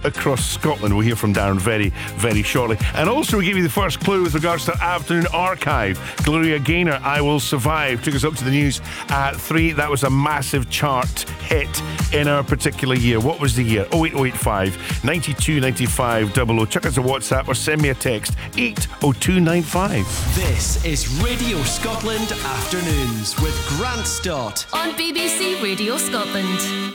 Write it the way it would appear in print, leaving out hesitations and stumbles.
across Scotland. We'll hear from Darren very, very shortly. And also, we give you the first clue with regards to Afternoon Archive. Gloria Gaynor, I Will Survive, took us up to the news at 3. That was a massive chart hit in our particular year. What was the year? 08085 92 95 00. Chuck us a WhatsApp or send me a text 80295. This is Radio Scotland Afternoons with Grant Stott on BBC Radio Scotland.